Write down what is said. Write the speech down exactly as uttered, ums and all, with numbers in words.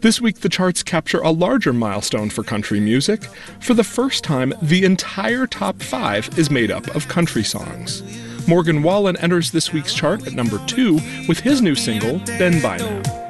This week, the charts capture a larger milestone for country music. For the first time, the entire top five is made up of country songs. Morgan Wallen enters this week's chart at number two with his new single, Been By Now.